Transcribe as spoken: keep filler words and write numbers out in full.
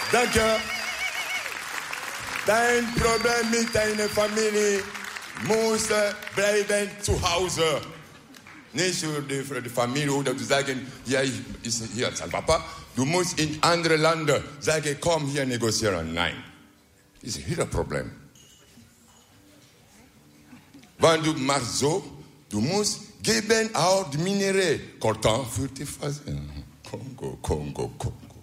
Danke. Dein Problem mit deiner Familie muss bleiben zu Hause. Nicht für die, für die Familie oder zu sagen, ja, ich ist hier als Papa. Du musst in andere Länder sagen, komm hier negozieren. Nein. Das ist hier ein Problem. Wenn du machst so, du musst geben auch die Minerais. Coltan für die Phase. Kongo, Kongo, Kongo.